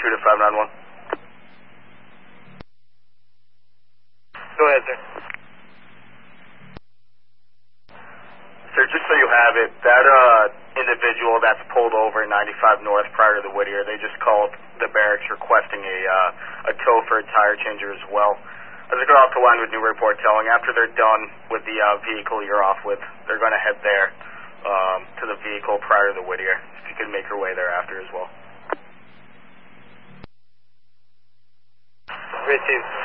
to 591. Go ahead, sir. Sir, just so you have it, that individual that's pulled over 95 North prior to the Whittier, they just called the barracks requesting a tow for a tire changer as well. As I go off the line with new report telling, after they're done with the vehicle you're off with, they're going to head there to the vehicle prior to the Whittier. If you could make your way thereafter as well. Received.